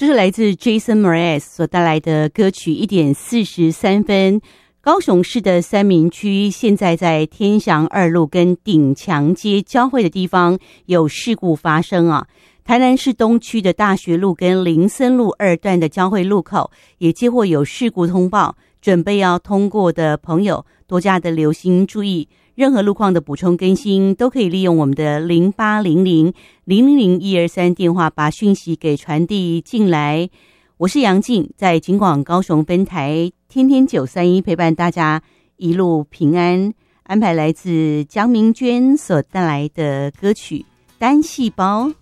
这是来自 Jason Mraz 所带来的歌曲1点43分。高雄市的三民区现在在天祥2路跟顶墙街交汇的地方有事故发生啊。台南市东区的大学路跟林森路2段的交汇路口也接获有事故通报，准备要通过的朋友多加的留心注意。任何路况的补充更新都可以利用我们的0800-000-123电话把讯息给传递进来。我是杨静，在警广高雄分台天天931陪伴大家一路平安。安排来自江明娟所带来的歌曲《单细胞》。